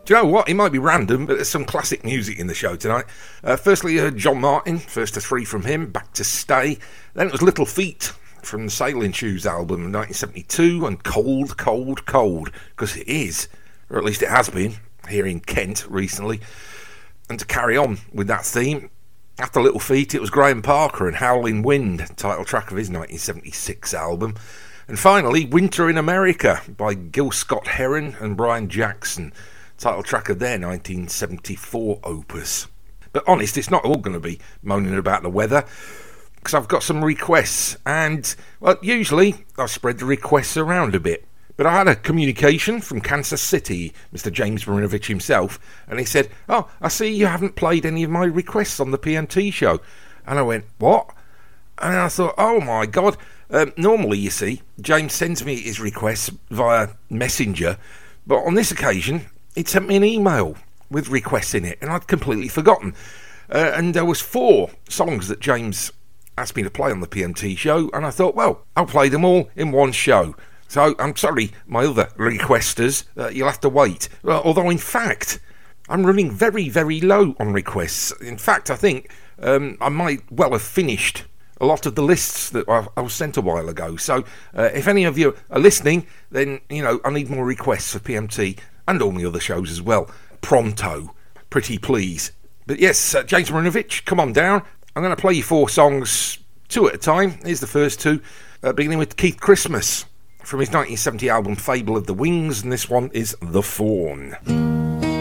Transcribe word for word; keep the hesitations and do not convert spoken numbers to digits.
Do you know what? It might be random, but there's some classic music in the show tonight. Uh, firstly, you heard John Martin, first of three from him, Back to Stay. Then it was Little Feat from the Sailing Shoes album in nineteen seventy-two, and Cold, Cold, Cold, because it is, or at least it has been, here in Kent recently. And to carry on with that theme, after Little Feat, it was Graham Parker and Howling Wind, title track of his nineteen seventy-six album. And finally, Winter in America by Gil Scott-Heron and Brian Jackson, title track of their nineteen seventy-four opus. But honest, it's not all going to be moaning about the weather, because I've got some requests, and, well, usually I spread the requests around a bit. But I had a communication from Kansas City, Mister James Marinovich himself, and he said, "Oh, I see you haven't played any of my requests on the P M T show." And I went, "What?" And I thought, oh my God. Um, normally, you see, James sends me his requests via Messenger, but on this occasion, he'd sent me an email with requests in it, and I'd completely forgotten. Uh, and there was four songs that James asked me to play on the P M T show, and I thought, well, I'll play them all in one show. So I'm sorry, my other requesters, uh, you'll have to wait. Well, although, in fact, I'm running very, very low on requests. In fact, I think um, I might well have finished a lot of the lists that I, I was sent a while ago. So uh, if any of you are listening, then, you know, I need more requests for P M T and all my other shows as well. Pronto. Pretty please. But yes, uh, James Marinovich, come on down. I'm going to play you four songs, two at a time. Here's the first two, uh, beginning with Keith Christmas from his nineteen seventy album Fable of the Wings, and this one is The Fawn.